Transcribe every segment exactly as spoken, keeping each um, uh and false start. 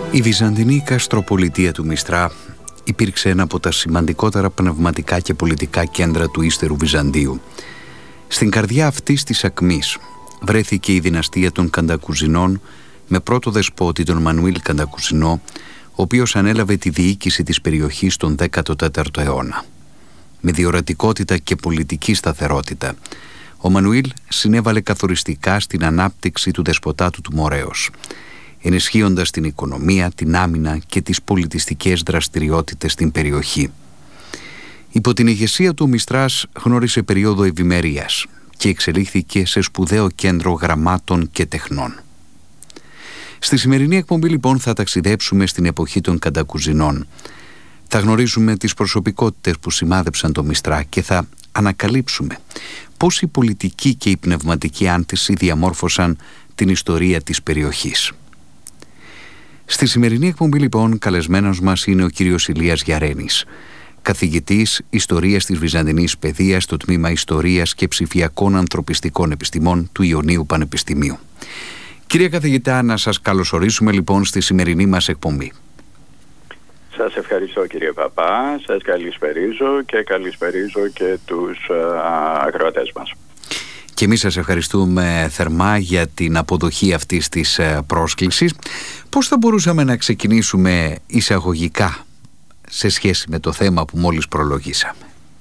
Η Βυζαντινή καστροπολιτεία του Μυστρά υπήρξε ένα από τα σημαντικότερα πνευματικά και πολιτικά κέντρα του ύστερου Βυζαντίου. Στην καρδιά αυτής της ακμής βρέθηκε η δυναστεία των Καντακουζινών με πρώτο δεσπότη τον Μανουήλ Καντακουζινό, ο οποίος ανέλαβε τη διοίκηση της περιοχής τον δέκατο τέταρτο αιώνα. Με διορατικότητα και πολιτική σταθερότητα, ο Μανουήλ συνέβαλε καθοριστικά στην ανάπτυξη του δεσποτάτου του Μορέως, ενισχύοντας την οικονομία, την άμυνα και τις πολιτιστικές δραστηριότητες στην περιοχή. Υπό την ηγεσία του, ο Μυστράς γνώρισε περίοδο ευημερίας και εξελίχθηκε σε σπουδαίο κέντρο γραμμάτων και τεχνών. Στη σημερινή εκπομπή λοιπόν θα ταξιδέψουμε στην εποχή των Καντακουζινών. Θα γνωρίζουμε τις προσωπικότητες που σημάδεψαν το Μυστρά και θα ανακαλύψουμε πώς η πολιτική και η πνευματική άνθηση διαμόρφωσαν την ιστορία της περιοχής. Στη σημερινή εκπομπή λοιπόν καλεσμένος μας είναι ο κύριος Ηλίας Γιαρένης, καθηγητής Ιστορίας της Βυζαντινής Παιδείας στο τμήμα Ιστορίας και Ψηφιακών Ανθρωπιστικών Επιστημών του Ιωνίου Πανεπιστημίου. Κύριε καθηγητά, να σας καλωσορίσουμε λοιπόν στη σημερινή μας εκπομπή. Σας ευχαριστώ κύριε Παπά, σας καλησπερίζω και καλησπερίζω και τους α, ακροατές μας. Και εμείς σας ευχαριστούμε θερμά για την αποδοχή αυτής της πρόσκλησης. Πώς θα μπορούσαμε να ξεκινήσουμε εισαγωγικά σε σχέση με το θέμα που μόλις προλογίσαμε?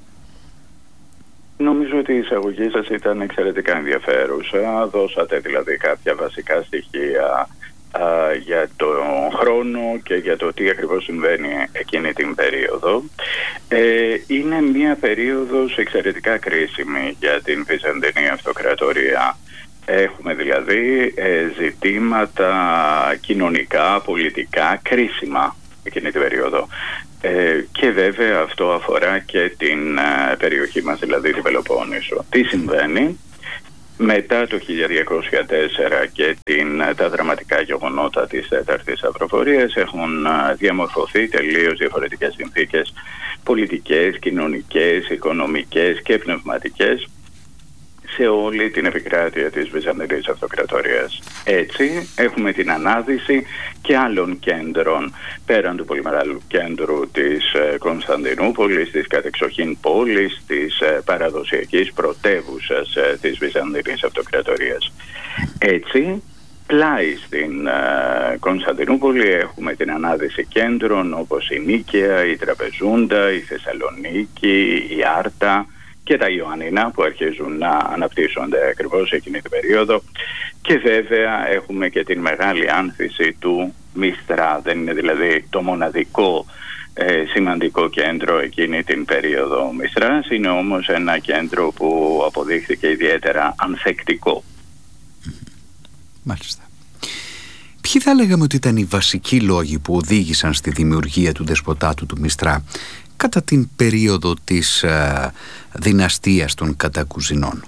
Νομίζω ότι η εισαγωγή σας ήταν εξαιρετικά ενδιαφέρουσα. Δώσατε δηλαδή κάποια βασικά στοιχεία α, για τον χρόνο και για το τι ακριβώς συμβαίνει εκείνη την περίοδο. Ε, είναι μια περίοδος εξαιρετικά κρίσιμη για την Βυζαντινή Αυτοκρατορία. Έχουμε δηλαδή ε, ζητήματα κοινωνικά, πολιτικά, κρίσιμα εκείνη την περίοδο. Ε, και βέβαια αυτό αφορά και την ε, περιοχή μας, δηλαδή την Πελοπόννησο. Τι συμβαίνει? Μετά το χίλια διακόσια τέσσερα και την, τα δραματικά γεγονότα της τέταρτης Αυροφορίας έχουν ε, διαμορφωθεί τελείως διαφορετικές συνθήκες πολιτικές, κοινωνικές, οικονομικές και πνευματικές σε όλη την επικράτεια της Βυζαντινής Αυτοκρατορίας. Έτσι έχουμε την ανάδυση και άλλων κέντρων πέραν του πολύ μεγάλου κέντρου της Κωνσταντινούπολης, της κατεξοχήν πόλης, της παραδοσιακής πρωτεύουσας της Βυζαντινής Αυτοκρατορίας. Έτσι, πλάι στην Κωνσταντινούπολη έχουμε την ανάδυση κέντρων όπως η Νίκαια, η Τραπεζούντα, η Θεσσαλονίκη, η Άρτα και τα Ιωαννίνα που αρχίζουν να αναπτύσσονται ακριβώς εκείνη την περίοδο, και βέβαια έχουμε και την μεγάλη άνθηση του Μυστρά. Δεν είναι δηλαδή το μοναδικό ε, σημαντικό κέντρο εκείνη την περίοδο ο Μυστράς, είναι όμως ένα κέντρο που αποδείχθηκε ιδιαίτερα ανθεκτικό. Μάλιστα. Ποιοι θα λέγαμε ότι ήταν οι βασικοί λόγοι που οδήγησαν στη δημιουργία του δεσποτάτου του Μυστρά κατά την περίοδο της ε, δυναστείας των Καντακουζινών?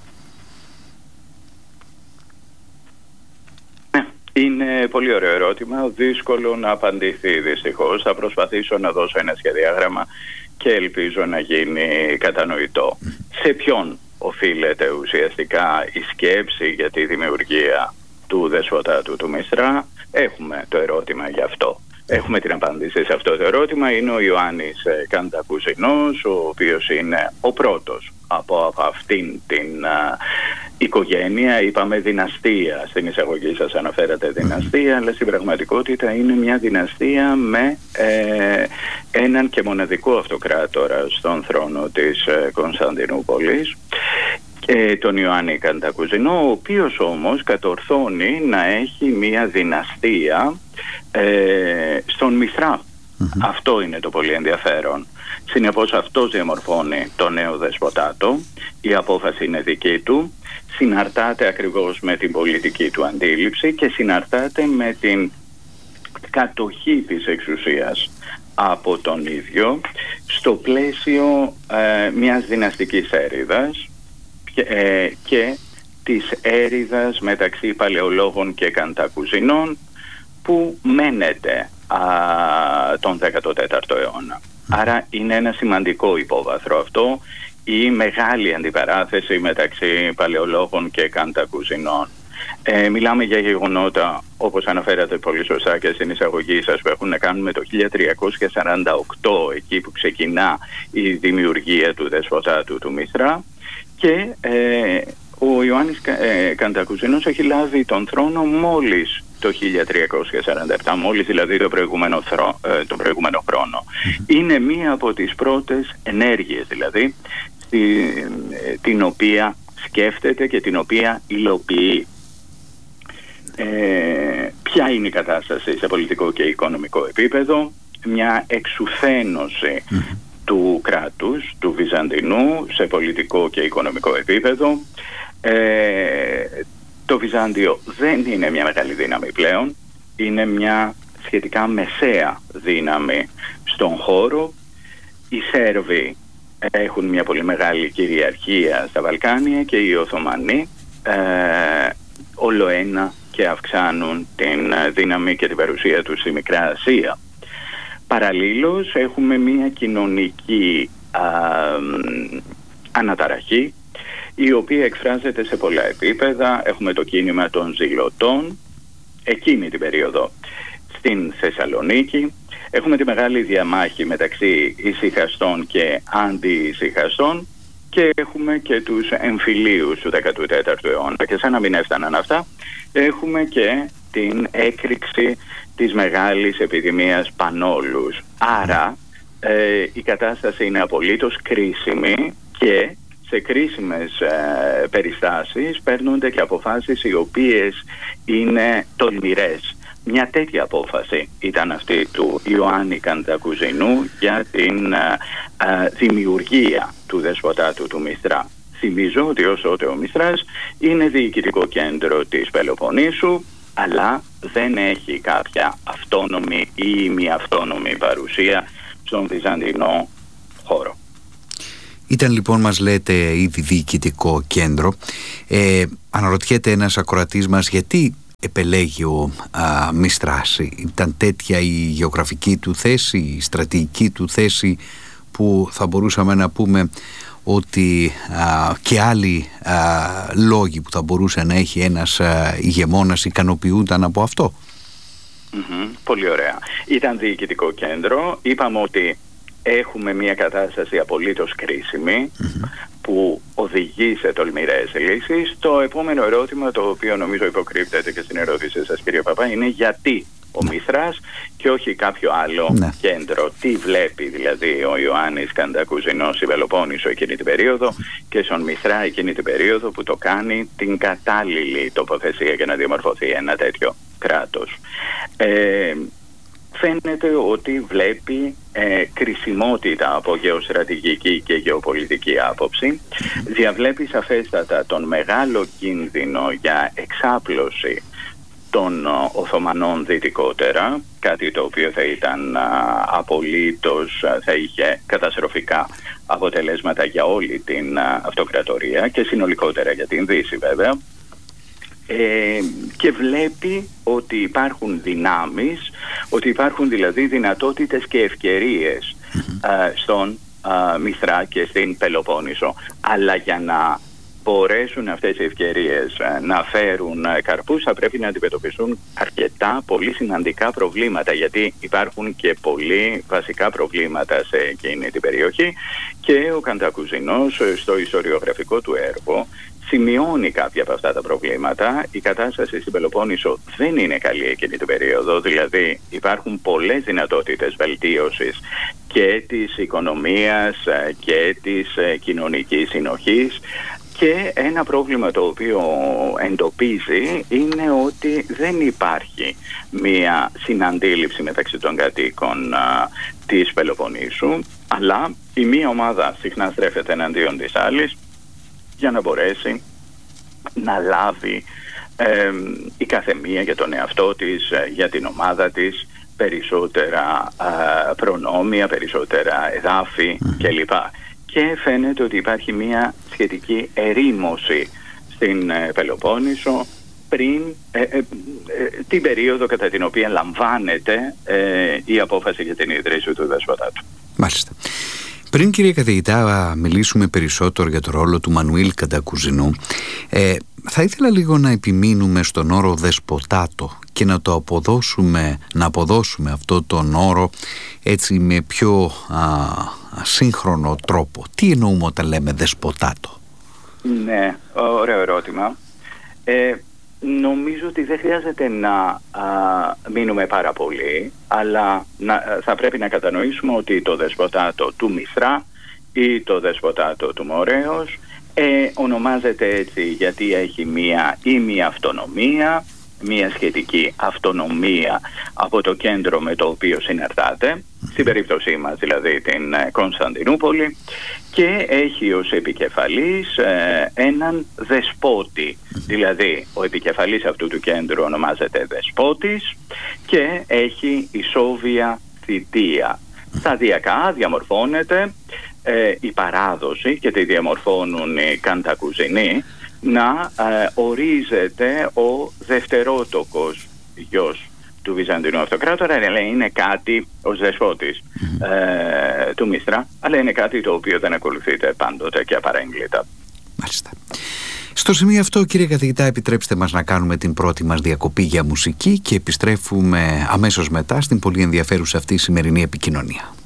Είναι πολύ ωραίο ερώτημα, δύσκολο να απαντηθεί δυστυχώς. Θα προσπαθήσω να δώσω ένα σχεδιάγραμμα και ελπίζω να γίνει κατανοητό. Mm. Σε ποιον οφείλεται ουσιαστικά η σκέψη για τη δημιουργία του δεσποτάτου του Μυστρά? Έχουμε το ερώτημα γι' αυτό. Έχουμε την απάντηση σε αυτό το ερώτημα. Είναι ο Ιωάννης Καντακουζινός, ο οποίος είναι ο πρώτος από, από αυτήν την α, οικογένεια. Είπαμε δυναστεία, στην εισαγωγή σας αναφέρατε δυναστεία, αλλά στην πραγματικότητα είναι μια δυναστεία με ε, έναν και μοναδικό αυτοκράτορα στον θρόνο της ε, Κωνσταντινούπολης, και τον Ιωάννη Καντακουζινό, ο οποίος όμως κατορθώνει να έχει μια δυναστεία ε, στον Μυστρά. Mm-hmm. Αυτό είναι το πολύ ενδιαφέρον. Συνεπώς αυτός διαμορφώνει το νέο δεσποτάτο, η απόφαση είναι δική του, συναρτάται ακριβώς με την πολιτική του αντίληψη και συναρτάται με την κατοχή της εξουσίας από τον ίδιο στο πλαίσιο ε, μιας δυναστικής έρηδας και, ε, και της έρηδας μεταξύ παλαιολόγων και Καντακουζινών που μένεται α, τον δέκατο τέταρτο αιώνα. Άρα είναι ένα σημαντικό υπόβαθρο αυτό, η μεγάλη αντιπαράθεση μεταξύ παλαιολόγων και Καντακουζινών. Ε, μιλάμε για γεγονότα, όπως αναφέρατε πολύ σωστά και στην εισαγωγή σας, που έχουν να κάνουν με το χίλια τριακόσια σαράντα οκτώ, εκεί που ξεκινά η δημιουργία του δεσποτάτου του Μήθρα, και ε, ο Ιωάννης ε, Καντακουζίνος έχει λάβει τον θρόνο μόλις το χίλια τριακόσια σαράντα επτά, μόλις δηλαδή το προηγούμενο, θρό, ε, το προηγούμενο χρόνο. Είναι μία από τις πρώτες ενέργειες δηλαδή στη, ε, την οποία σκέφτεται και την οποία υλοποιεί. Ε, ποια είναι η κατάσταση σε πολιτικό και οικονομικό επίπεδο? Μια εξουθένωση mm. του κράτους, του Βυζαντινού, σε πολιτικό και οικονομικό επίπεδο. Ε, το Βυζάντιο δεν είναι μια μεγάλη δύναμη πλέον, είναι μια σχετικά μεσαία δύναμη στον χώρο. Οι Σέρβοι έχουν μια πολύ μεγάλη κυριαρχία στα Βαλκάνια και οι Οθωμανοί ε, όλο ένα και αυξάνουν την δύναμη και την παρουσία τους στη Μικρά Ασία. Παραλλήλως έχουμε μια κοινωνική α, αναταραχή, η οποία εκφράζεται σε πολλά επίπεδα. Έχουμε το κίνημα των Ζηλωτών εκείνη την περίοδο στην Θεσσαλονίκη. Έχουμε τη μεγάλη διαμάχη μεταξύ ησυχαστών και αντι-ησυχαστών και έχουμε και τους εμφυλίους του δέκατου τέταρτου αιώνα. Και σαν να μην έφταναν αυτά, έχουμε και την έκρηξη της μεγάλης επιδημίας πανόλους. Άρα ε, η κατάσταση είναι απολύτως κρίσιμη και σε κρίσιμες ε, περιστάσεις παίρνονται και αποφάσεις οι οποίες είναι τολμηρές. Μια τέτοια απόφαση ήταν αυτή του Ιωάννη Καντακουζινού για την α, α, δημιουργία του δεσποτάτου του Μηθρά. Θυμίζω ότι ως τότε ο Μηθράς είναι διοικητικό κέντρο της Πελοποννήσου, αλλά δεν έχει κάποια αυτόνομη ή μη αυτόνομη παρουσία στον βυζαντινό χώρο. Ήταν λοιπόν, μας λέτε, ήδη διοικητικό κέντρο. Ε, αναρωτιέται ένας ακροατής μας γιατί επελέγει ο α, Μηθράς. Ήταν τέτοια η γεωγραφική του θέση, η στρατηγική του θέση, που θα μπορούσαμε να πούμε ότι α, και άλλοι α, λόγοι που θα μπορούσε να έχει ένας α, ηγεμόνας ικανοποιούνταν από αυτό. Mm-hmm, πολύ ωραία. Ήταν διοικητικό κέντρο. Είπαμε ότι έχουμε μια κατάσταση απολύτως κρίσιμη, mm-hmm. που οδηγεί σε τολμηρές λύσεις. Το επόμενο ερώτημα, το οποίο νομίζω υποκρύπτεται και στην ερώτησή σας, κύριε Παπά, είναι γιατί ο Μηθράς και όχι κάποιο άλλο ναι. κέντρο? Τι βλέπει δηλαδή ο Ιωάννης Καντακουζινός στη Πελοπόννησο εκείνη την περίοδο και στον Μηθρά εκείνη την περίοδο που το κάνει την κατάλληλη τοποθεσία για να διαμορφωθεί ένα τέτοιο κράτος? Ε, Φαίνεται ότι βλέπει ε, κρισιμότητα από γεωστρατηγική και γεωπολιτική άποψη. Διαβλέπει σαφέστατα τον μεγάλο κίνδυνο για εξάπλωση των Οθωμανών δυτικότερα, κάτι το οποίο θα ήταν α, απολύτως, θα είχε καταστροφικά αποτελέσματα για όλη την α, αυτοκρατορία και συνολικότερα για την Δύση βέβαια. Ε, και βλέπει ότι υπάρχουν δυνάμεις, ότι υπάρχουν δηλαδή δυνατότητες και ευκαιρίες α, στον α, Μηθρά και στην Πελοπόννησο. Αλλά για να μπορέσουν αυτές οι ευκαιρίες α, να φέρουν α, καρπούς, θα πρέπει να αντιμετωπιστούν αρκετά πολύ σημαντικά προβλήματα, γιατί υπάρχουν και πολύ βασικά προβλήματα σε εκείνη την περιοχή και ο Καντακουζινός στο ιστοριογραφικό του έργο σημειώνει κάποια από αυτά τα προβλήματα. Η κατάσταση στην Πελοπόννησο δεν είναι καλή εκείνη την περίοδο, δηλαδή υπάρχουν πολλές δυνατότητες βελτίωσης και της οικονομίας και της κοινωνικής συνοχής, και ένα πρόβλημα το οποίο εντοπίζει είναι ότι δεν υπάρχει μία συναντήληψη μεταξύ των κατοίκων α, της Πελοποννήσου, αλλά η μία ομάδα συχνά στρέφεται εναντίον της άλλης για να μπορέσει να λάβει ε, η καθεμία για τον εαυτό της, για την ομάδα της, περισσότερα ε, προνόμια, περισσότερα εδάφη mm. κλπ. Και φαίνεται ότι υπάρχει μια σχετική ερήμωση στην ε, Πελοπόννησο πριν ε, ε, ε, την περίοδο κατά την οποία λαμβάνεται ε, η απόφαση για την ίδρυση του δεσποτάτου. Μάλιστα. Πριν, κύριε καθηγητά, μιλήσουμε περισσότερο για το ρόλο του Μανουήλ Καντακουζινού, ε, θα ήθελα λίγο να επιμείνουμε στον όρο δεσποτάτο και να το αποδώσουμε, να αποδώσουμε αυτό τον όρο έτσι με πιο α, σύγχρονο τρόπο. Τι εννοούμε όταν λέμε δεσποτάτο? Ναι, ωραίο ερώτημα. Ε, νομίζω ότι δεν χρειάζεται να α, μείνουμε πάρα πολύ, αλλά να, θα πρέπει να κατανοήσουμε ότι το δεσποτάτο του Μηθρά ή το δεσποτάτο του Μορέως ε, ονομάζεται έτσι γιατί έχει μία ή μία αυτονομία, μία σχετική αυτονομία από το κέντρο με το οποίο συναρτάται, στην περίπτωσή μας δηλαδή την Κωνσταντινούπολη, και έχει ως επικεφαλής ε, έναν δεσπότη. Δηλαδή ο επικεφαλής αυτού του κέντρου ονομάζεται δεσπότης και έχει ισόβια θητεία. Σταδιακά διαμορφώνεται ε, η παράδοση, και τη διαμορφώνουν οι Καντακουζινοί, να ε, ορίζεται ο δευτερότοκος γιος του Βυζαντινού Αυτοκράτορα, αλλά είναι κάτι ως δεσπότης ε, του Μηθρά, αλλά είναι κάτι το οποίο δεν ακολουθείται πάντοτε και απαρέγκλητα. Μάλιστα. Στο σημείο αυτό, κύριε καθηγητά, επιτρέψτε μας να κάνουμε την πρώτη μας διακοπή για μουσική και επιστρέφουμε αμέσως μετά στην πολύ ενδιαφέρουσα αυτή σημερινή επικοινωνία.